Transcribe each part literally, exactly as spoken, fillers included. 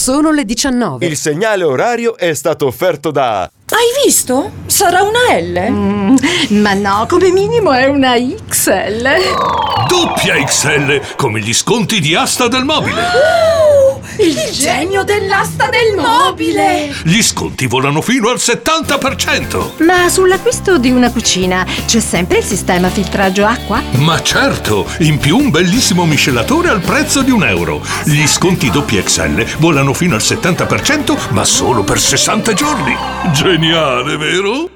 Sono le diciannove. Il segnale orario è stato offerto da... Hai visto? Sarà una L? Mm, ma no, come minimo è una X L. Doppia X L, come gli sconti di Asta del Mobile. Uh, il, il genio dell'asta del mobile! Gli sconti volano fino al settanta per cento. Ma sull'acquisto di una cucina c'è sempre il sistema filtraggio acqua? Ma certo, in più un bellissimo miscelatore al prezzo di un euro. Gli sconti doppia X L volano fino al settanta per cento, ma solo per sessanta giorni. Geniale, vero?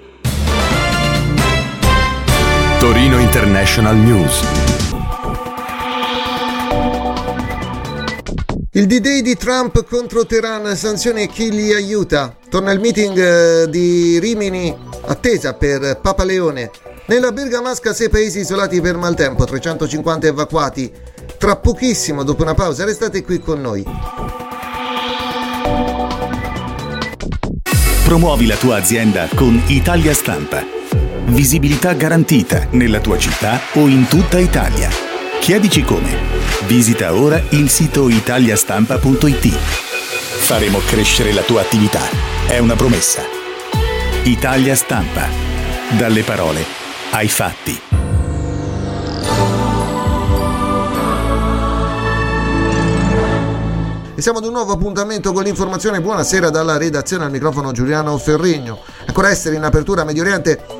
Torino International News. Il D-Day di Trump contro Teheran, sanzioni e chi li aiuta. Torna il meeting di Rimini, attesa per Papa Leone. Nella bergamasca sei paesi isolati per maltempo, trecentocinquanta evacuati. Tra pochissimo, dopo una pausa, restate qui con noi. Promuovi la tua azienda con Italia Stampa. Visibilità garantita nella tua città o in tutta Italia. Chiedici come. Visita ora il sito italiastampa punto it. Faremo crescere la tua attività. È una promessa. Italia Stampa. Dalle parole ai fatti. E siamo ad un nuovo appuntamento con l'informazione. Buonasera dalla redazione, al microfono Giuliano Ferrigno. Ancora essere in apertura Medio Oriente.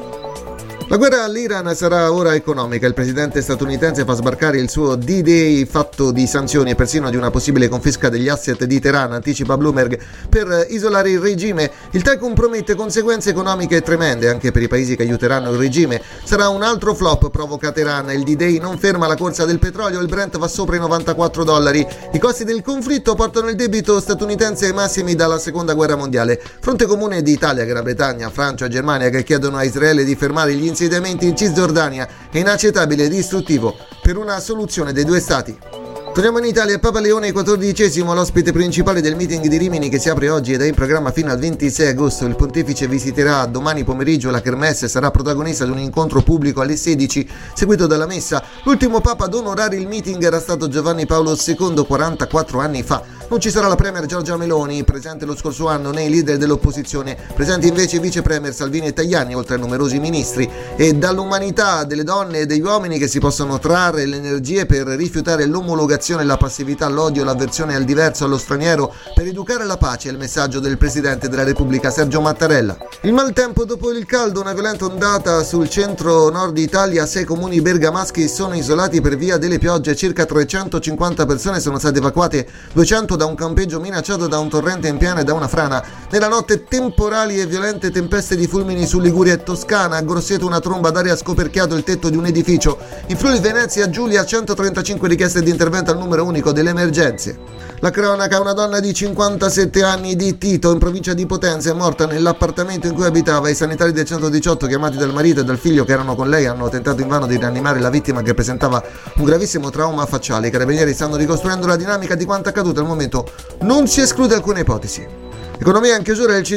La guerra all'Iran sarà ora economica. Il presidente statunitense fa sbarcare il suo D-Day fatto di sanzioni e persino di una possibile confisca degli asset di Teheran, anticipa Bloomberg, per isolare il regime. Il tycoon promette conseguenze economiche tremende anche per i paesi che aiuteranno il regime. Sarà un altro flop, provoca Teheran. Il D-Day non ferma la corsa del petrolio, il Brent va sopra i novantaquattro dollari. I costi del conflitto portano il debito statunitense ai massimi dalla seconda guerra mondiale. Fronte comune di Italia, Gran Bretagna, Francia e Germania che chiedono a Israele di fermare gli insediamenti in Cisgiordania è inaccettabile e distruttivo per una soluzione dei due stati. Torniamo in Italia. Papa Leone quattordicesimo, l'ospite principale del meeting di Rimini che si apre oggi ed è in programma fino al ventisei agosto. Il pontefice visiterà domani pomeriggio la Kermesse e sarà protagonista di un incontro pubblico alle sedici, seguito dalla messa. L'ultimo papa ad onorare il meeting era stato Giovanni Paolo secondo, quarantaquattro anni fa. Non ci sarà la premier Giorgia Meloni, presente lo scorso anno, né i leader dell'opposizione, presenti invece i vice premier Salvini e Tajani, oltre a numerosi ministri. E dall'umanità delle donne e degli uomini che si possono trarre le energie per rifiutare l'omologazione, la passività, l'odio, l'avversione al diverso, allo straniero, per educare la pace, è il messaggio del Presidente della Repubblica Sergio Mattarella. Il maltempo dopo il caldo, una violenta ondata sul centro-nord Italia, sei comuni bergamaschi sono isolati per via delle piogge, circa trecentocinquanta persone sono state evacuate, duecento da un campeggio minacciato da un torrente in piena e da una frana. Nella notte temporali e violente tempeste di fulmini su Liguria e Toscana, a Grosseto una tromba d'aria ha scoperchiato il tetto di un edificio. In Friuli Venezia Giulia centotrentacinque richieste di intervento al numero unico delle emergenze. La cronaca, una donna di cinquantasette anni di Tito in provincia di Potenza è morta nell'appartamento in cui abitava. I sanitari del centodiciotto, chiamati dal marito e dal figlio che erano con lei, hanno tentato invano di rianimare la vittima che presentava un gravissimo trauma facciale. I carabinieri stanno ricostruendo la dinamica di quanto accaduto. Al momento non si esclude alcuna ipotesi. Economia in chiusura. Il